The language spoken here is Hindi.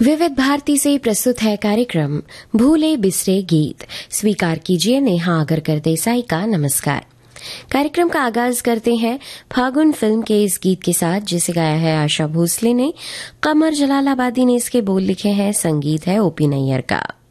विविध भारती से प्रस्तुत है कार्यक्रम भूले बिसरे गीत। स्वीकार कीजिए नेहा आगरकर देसाई का नमस्कार। कार्यक्रम का आगाज करते हैं फागुन फिल्म के इस गीत के साथ, जिसे गाया है आशा भोसले ने। कमर जलालाबादी ने इसके बोल लिखे हैं, संगीत है ओपी नैयर का।